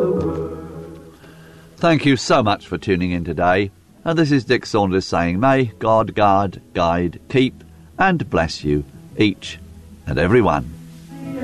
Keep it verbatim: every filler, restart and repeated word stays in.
the Word. Thank you so much for tuning in today. And this is Dick Saunders saying, may God guard, guide, keep and bless you, each and every one.